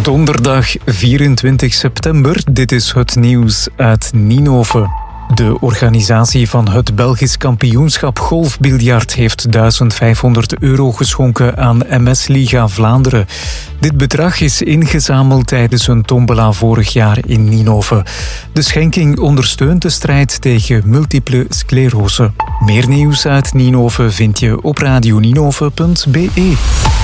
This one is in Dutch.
Donderdag 24 september. Dit is het nieuws uit Ninove. De organisatie van het Belgisch kampioenschap golfbiljart heeft €1500 geschonken aan MS Liga Vlaanderen. Dit bedrag is ingezameld tijdens een tombola vorig jaar in Ninove. De schenking ondersteunt de strijd tegen multiple sclerose. Meer nieuws uit Ninove vind je op radioninove.be.